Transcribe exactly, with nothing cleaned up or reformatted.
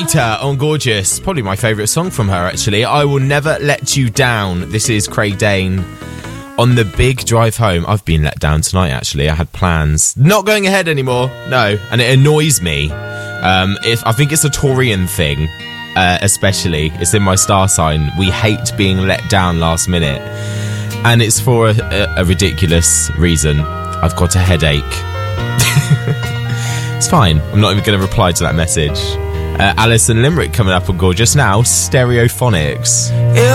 Anita on Gorgeous. Probably my favourite song from her, actually. I Will Never Let You Down. This is Craig Dane. On the big drive home, I've been let down tonight, actually. I had plans. Not going ahead anymore. No. And it annoys me. Um, if I think it's a Taurian thing, uh, especially. It's in my star sign. We hate being let down last minute. And it's for a, a, a ridiculous reason. I've got a headache. It's fine. I'm not even going to reply to that message. Uh, Alison Limerick coming up on Gorgeous now. Stereophonics.